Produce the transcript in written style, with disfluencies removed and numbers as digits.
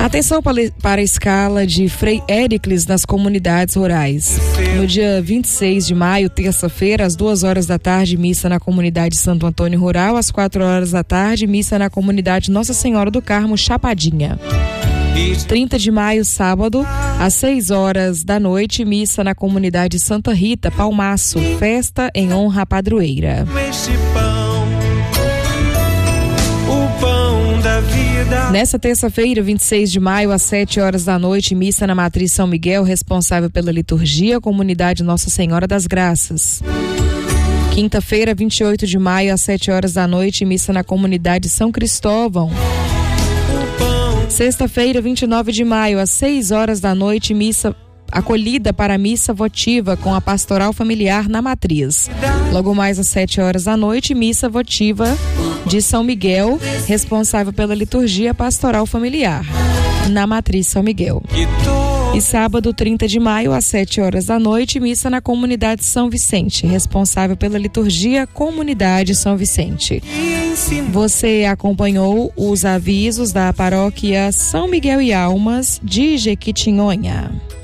Atenção para a escala de Frei Éricles nas comunidades rurais. No dia 26 de maio, terça-feira, às 2h da tarde, missa na comunidade Santo Antônio Rural, às 4h da tarde, missa na comunidade Nossa Senhora do Carmo, Chapadinha. 30 de maio, sábado, às 6h da noite, missa na comunidade Santa Rita, Palmaço, festa em honra à padroeira. Nessa terça-feira, 26 de maio, às 7h da noite, missa na Matriz São Miguel, responsável pela liturgia, comunidade Nossa Senhora das Graças. Quinta-feira, 28 de maio, às 7h da noite, missa na comunidade São Cristóvão. Sexta-feira, 29 de maio, às 6h da noite, missa acolhida para a missa votiva com a pastoral familiar na Matriz. Logo mais às 7h da noite, missa votiva de São Miguel, responsável pela liturgia pastoral familiar na Matriz São Miguel. E sábado, 30 de maio, às 7h da noite, missa na comunidade São Vicente, responsável pela liturgia Comunidade São Vicente. Você acompanhou os avisos da paróquia São Miguel e Almas de Jequitinhonha.